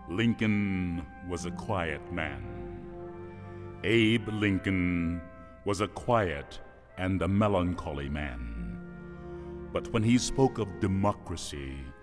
Lincoln was a quiet man. Abe Lincoln was a quiet and a melancholy man. But when he spoke of democracy,